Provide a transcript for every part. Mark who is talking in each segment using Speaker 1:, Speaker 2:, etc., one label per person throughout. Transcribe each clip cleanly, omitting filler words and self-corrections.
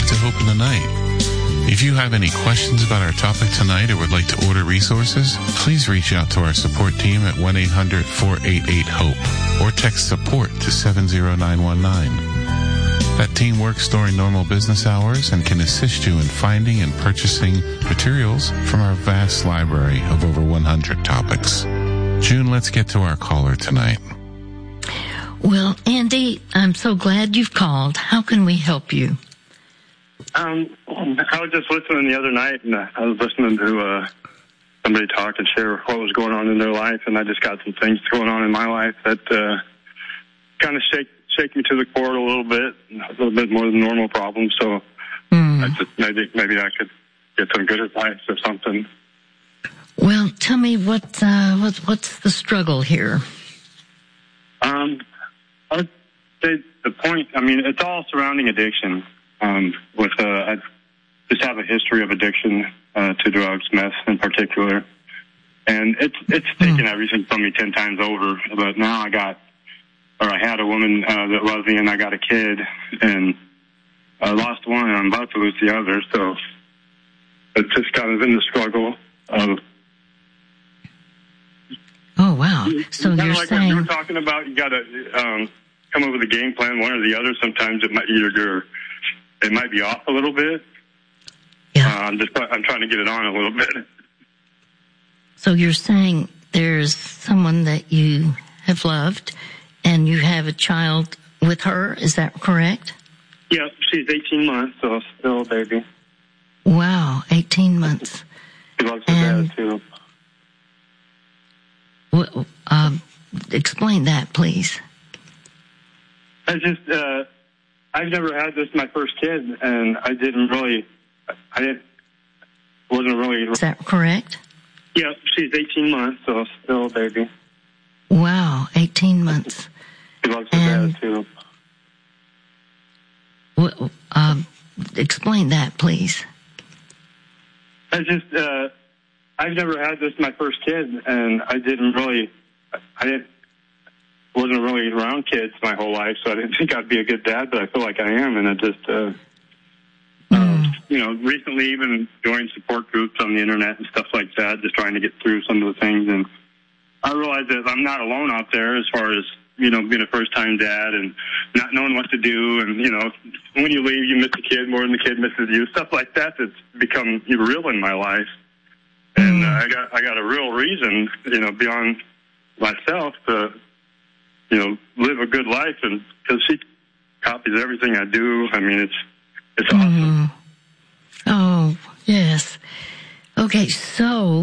Speaker 1: to Hope in the Night. If you have any questions about our topic tonight or would like to order resources, please reach out to our support team at 1-800-488-HOPE or text support to 70919. That team works during normal business hours and can assist you in finding and purchasing materials from our vast library of over 100 topics. June, let's get to our caller tonight.
Speaker 2: Well, Andy, I'm so glad you've called. How can we help you?
Speaker 3: I was just listening the other night, and I was listening to somebody talk and share what was going on in their life, and I just got some things going on in my life that kind of shake me to the core a little bit more than normal problems. So I just maybe I could get some good advice or something.
Speaker 2: Well, tell me what's the struggle here?
Speaker 3: I would say the point. I mean, it's all surrounding addiction. I just have a history of addiction to drugs, meth in particular, and it's taken everything from me 10 times over. But now I had a woman that loved me, and I got a kid, and I lost one, and I'm about to lose the other. So it's just kind of in the struggle of.
Speaker 2: Oh wow! So you're
Speaker 3: like
Speaker 2: saying
Speaker 3: what you were talking about, you got to come up with a game plan, one or the other. Sometimes it might it might be off a little bit.
Speaker 2: Yeah.
Speaker 3: I'm trying to get it on a little bit.
Speaker 2: So you're saying there's someone that you have loved, and you have a child with her. Is that correct?
Speaker 3: Yeah, she's 18 months, so still a baby.
Speaker 2: Wow, 18 months.
Speaker 3: She loves her dad too.
Speaker 2: Well, explain that, please.
Speaker 3: I've never had this my first kid, and wasn't really.
Speaker 2: Is that correct?
Speaker 3: Yeah, she's 18 months, so still a baby.
Speaker 2: Wow, 18 months.
Speaker 3: She loves her dad too.
Speaker 2: Well, explain that, please.
Speaker 3: I've never had this my first kid, and wasn't really around kids my whole life, so I didn't think I'd be a good dad, but I feel like I am, and I just, recently even joined support groups on the internet and stuff like that, just trying to get through some of the things, and I realized that I'm not alone out there as far as, being a first-time dad and not knowing what to do, and, when you leave, you miss the kid more than the kid misses you, stuff like that that's become real in my life. And I got a real reason, beyond myself to, live a good life, and because she copies everything I do. I mean, it's awesome.
Speaker 2: Oh, yes. Okay, so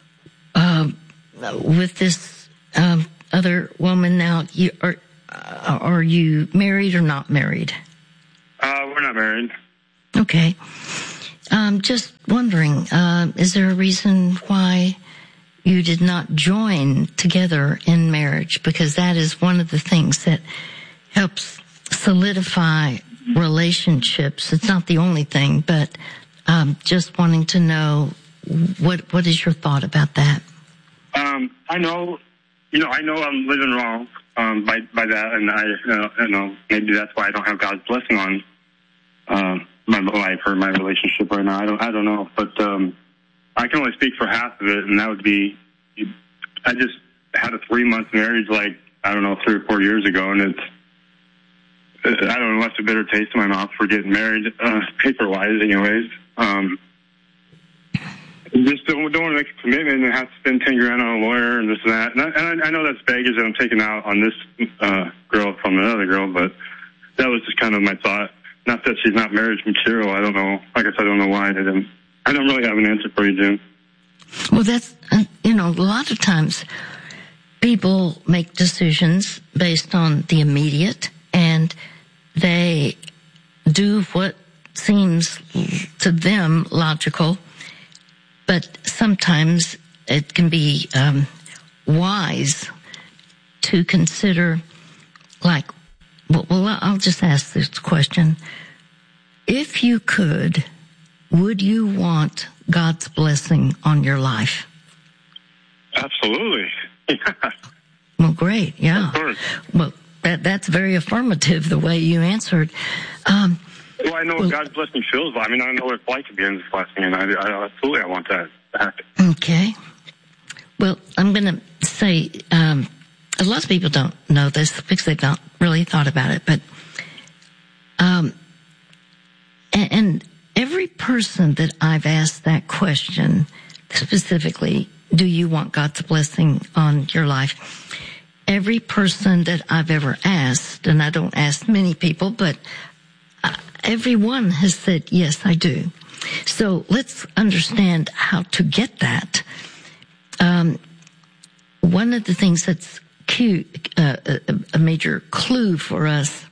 Speaker 2: with this other woman now, are you married or not married?
Speaker 3: We're not married.
Speaker 2: Okay. Just wondering, is there a reason why you did not join together in marriage? Because that is one of the things that helps solidify relationships. It's not the only thing, but just wanting to know what is your thought about that?
Speaker 3: I know I'm living wrong by that, and I maybe that's why I don't have God's blessing on my life or my relationship right now. I don't know, but I can only speak for half of it, and that would be I just had a 3-month marriage, 3 or 4 years ago, and I don't know, left a bitter taste in my mouth for getting married, paper-wise, anyways. Just don't want to make a commitment and have to spend $10,000 on a lawyer and this and that. And I know that's baggage that I'm taking out on this girl from another girl, but that was just kind of my thought. Not that she's not marriage material. I don't know. I guess I don't know why I don't really have an answer for you, Jim.
Speaker 2: Well, that's, a lot of times people make decisions based on the immediate, and they do what seems to them logical, but sometimes it can be wise to consider, I'll just ask this question. If you could, would you want God's blessing on your life?
Speaker 3: Absolutely.
Speaker 2: Well, great. Yeah.
Speaker 3: Of course.
Speaker 2: Well, that's very affirmative, the way you answered.
Speaker 3: Well, I know what God's blessing feels like. I mean, I know what it's like to be in this blessing, and I absolutely I want that back.
Speaker 2: Okay. Well, I'm going to say a lot of people don't know this because they've not really thought about it, but and every person that I've asked that question specifically, do you want God's blessing on your life? Every person that I've ever asked, and I don't ask many people, but everyone has said, yes, I do. So let's understand how to get that. One of the things that's a major clue for us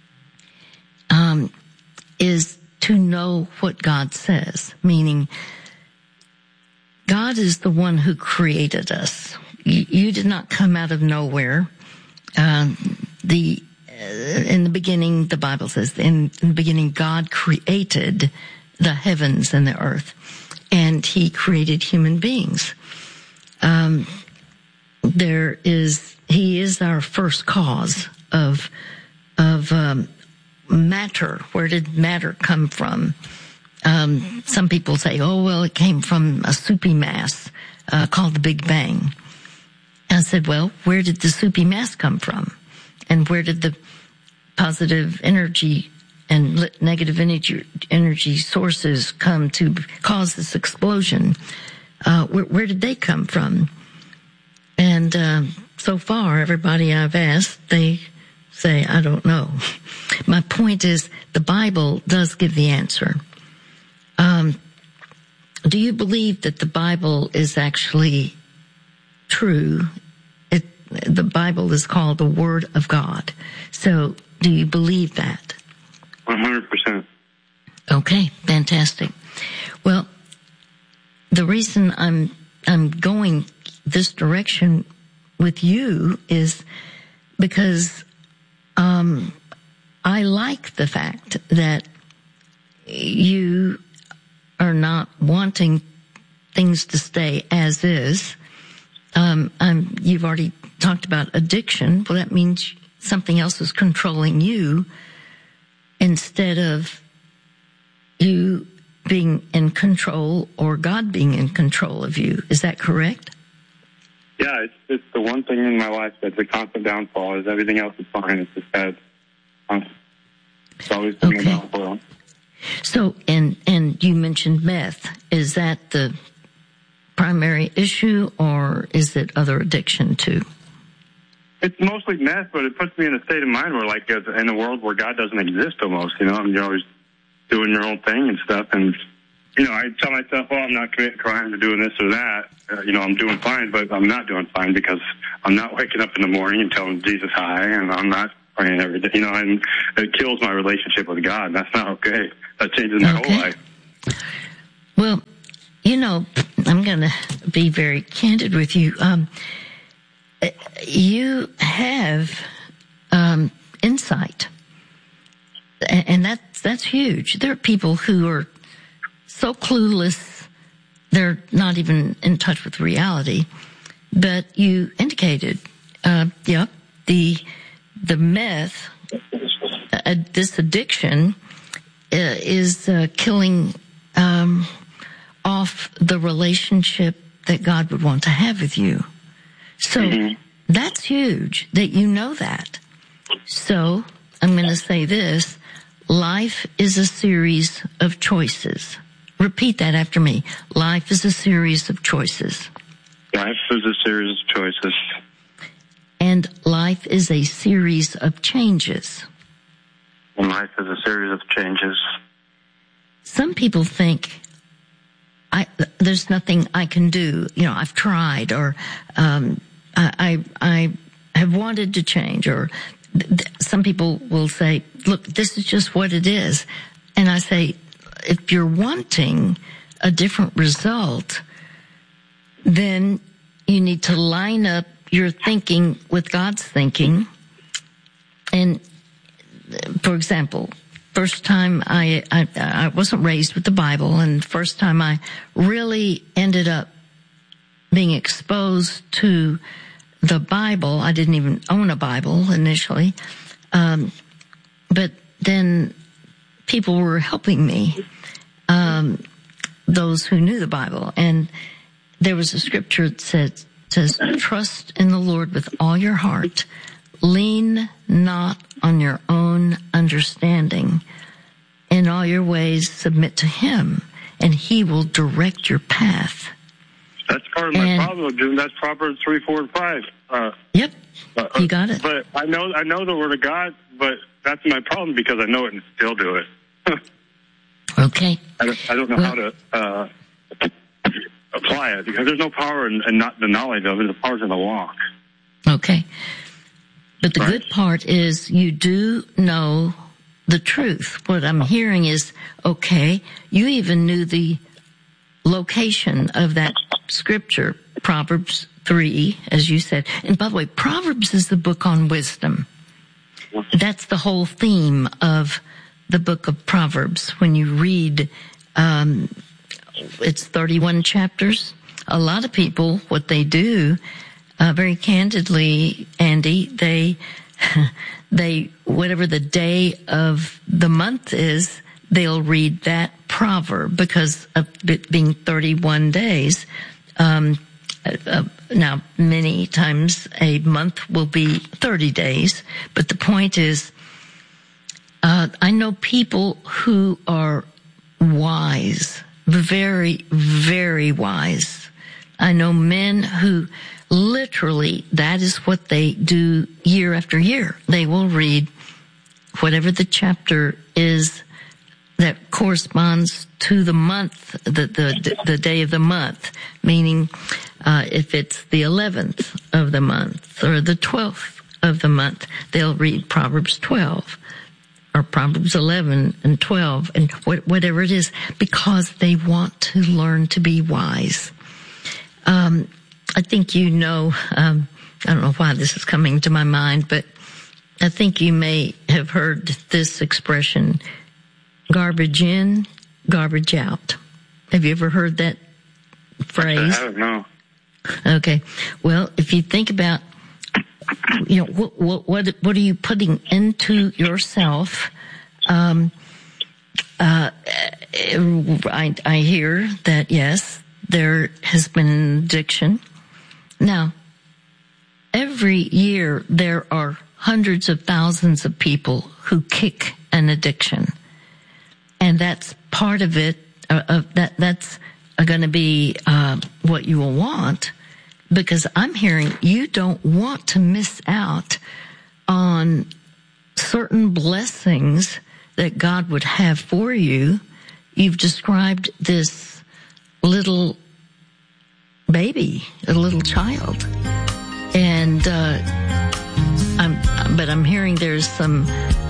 Speaker 2: is to know what God says, meaning God is the one who created us. You did not come out of nowhere. In the beginning, the Bible says, in the beginning, God created the heavens and the earth, and He created human beings. He is our first cause of matter. Where did matter come from? Some people say, oh, well, it came from a soupy mass called the Big Bang. And I said, well, where did the soupy mass come from? And where did the positive energy and negative energy sources come to cause this explosion? Where did they come from? And so far, everybody I've asked, they say, I don't know. My point is, the Bible does give the answer. Do you believe that the Bible is actually true? The Bible is called the Word of God. So, do you believe that?
Speaker 3: 100%.
Speaker 2: Okay, fantastic. Well, the reason I'm going this direction with you is because I like the fact that you are not wanting things to stay as is. You've already talked about addiction. Well, that means something else is controlling you instead of you being in control or God being in control of you. Is that correct?
Speaker 3: Yeah, it's the one thing in my life that's a constant downfall. Is everything else is fine. It's just that it's always been a downfall.
Speaker 2: So, and you mentioned meth. Is that the primary issue, or is it other addiction too?
Speaker 3: It's mostly meth, but it puts me in a state of mind where, like, in a world where God doesn't exist almost, you know, and you're always doing your own thing and stuff. And, you know, I tell myself, oh, I'm not committing crimes or doing this or that. You know, I'm doing fine, but I'm not doing fine because I'm not waking up in the morning and telling Jesus hi, and I'm not praying every day, you know, and it kills my relationship with God. That's not okay. That changes my whole life.
Speaker 2: Well, you know, I'm going to be very candid with you. You have insight, and that's huge. There are people who are so clueless, they're not even in touch with reality. But you indicated, the meth, this addiction is killing off the relationship that God would want to have with you. So that's huge that you know that. So I'm going to say this. Life is a series of choices. Repeat that after me. Life is a series of choices.
Speaker 3: Life is a series of choices.
Speaker 2: And life is a series of changes.
Speaker 3: And life is a series of changes.
Speaker 2: Some people think, there's nothing I can do. You know, I've tried, or I have wanted to change, or some people will say, look, this is just what it is. And I say, if you're wanting a different result, then you need to line up your thinking with God's thinking. And for example, first time I wasn't raised with the Bible, and first time I really ended up being exposed to the Bible. I didn't even own a Bible initially. But then people were helping me, those who knew the Bible. And there was a scripture that says, trust in the Lord with all your heart. Lean not on your own understanding. In all your ways submit to him, and he will direct your path.
Speaker 3: That's part of my problem, Jim. That's Proverbs 3, 4, and 5.
Speaker 2: Yep, you got it.
Speaker 3: But I know the Word of God, but that's my problem because I know it and still do it.
Speaker 2: Okay.
Speaker 3: I don't know how to apply it because there's no power in not the knowledge of it. The power's in the walk.
Speaker 2: Okay. But the good part is you do know the truth. What I'm hearing is, okay, you even knew the location of that scripture, Proverbs 3, as you said. And by the way, Proverbs is the book on wisdom. That's the whole theme of the book of Proverbs. When you read, it's 31 chapters. A lot of people, what they do, very candidly, Andy, they, whatever the day of the month is, they'll read that proverb because of it being 31 days. Now, many times a month will be 30 days, but the point is, I know people who are wise, very, very wise. I know men who literally, that is what they do year after year. They will read whatever the chapter is that corresponds to the month, the day of the month, meaning if it's the 11th of the month or the 12th of the month, they'll read Proverbs 12 or Proverbs 11 and 12 and whatever it is, because they want to learn to be wise. I think I don't know why this is coming to my mind, but I think you may have heard this expression, garbage in, garbage out. Have you ever heard that phrase?
Speaker 3: I don't know.
Speaker 2: Okay. Well, if you think about, what are you putting into yourself? I hear that, yes, there has been an addiction. Now, every year there are hundreds of thousands of people who kick an addiction. And that's part of it, that's going to be what you will want, because I'm hearing you don't want to miss out on certain blessings that God would have for you. You've described this little baby, a little child, and I'm hearing there's some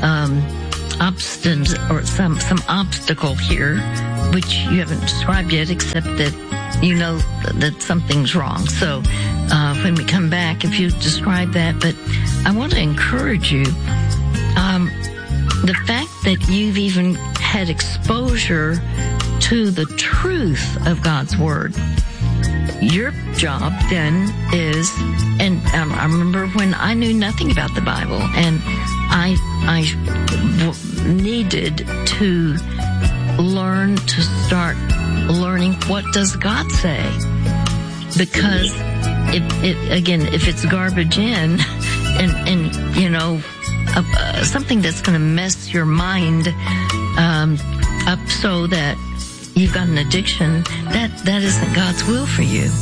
Speaker 2: some obstacle here, which you haven't described yet, except that you know that something's wrong. So when we come back, if you describe that, but I want to encourage you, the fact that you've even had exposure to the truth of God's Word. Your job then is, and I remember when I knew nothing about the Bible, and I needed to learn to start learning what does God say, because if it's garbage in, and something that's going to mess your mind up so that you've got an addiction, that isn't God's will for you.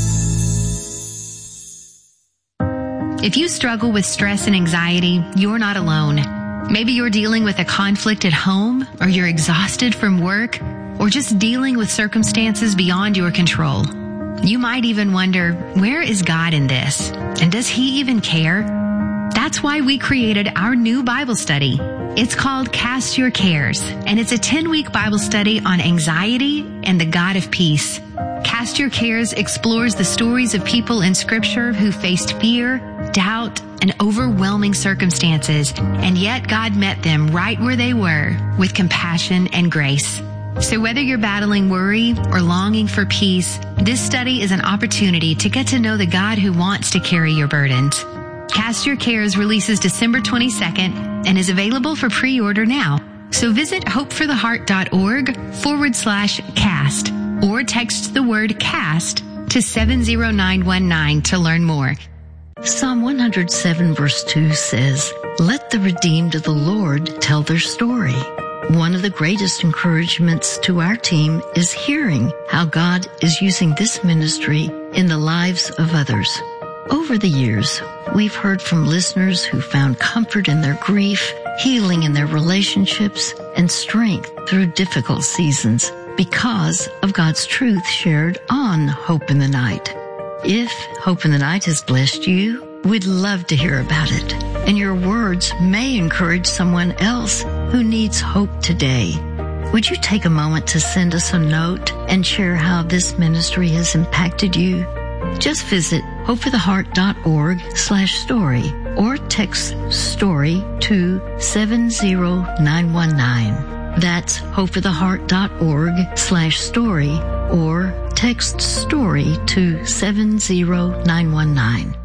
Speaker 4: If you struggle with stress and anxiety, you're not alone. Maybe you're dealing with a conflict at home, or you're exhausted from work, or just dealing with circumstances beyond your control. You might even wonder, where is God in this? And does He even care? That's why we created our new Bible study. It's called Cast Your Cares, and it's a 10-week Bible study on anxiety and the God of peace. Cast Your Cares explores the stories of people in Scripture who faced fear, doubt, and overwhelming circumstances, and yet God met them right where they were with compassion and grace. So whether you're battling worry or longing for peace, this study is an opportunity to get to know the God who wants to carry your burdens. Cast Your Cares releases December 22nd and is available for pre-order now. So visit hopefortheheart.org/cast or text the word CAST to 70919 to learn more.
Speaker 2: Psalm 107 verse 2 says, "Let the redeemed of the Lord tell their story." One of the greatest encouragements to our team is hearing how God is using this ministry in the lives of others. Over the years, we've heard from listeners who found comfort in their grief, healing in their relationships, and strength through difficult seasons because of God's truth shared on Hope in the Night. If Hope in the Night has blessed you, we'd love to hear about it. And your words may encourage someone else who needs hope today. Would you take a moment to send us a note and share how this ministry has impacted you? Just visit hopefortheheart.org/story or text STORY to 70919. That's hopefortheheart.org/story or text STORY to 70919.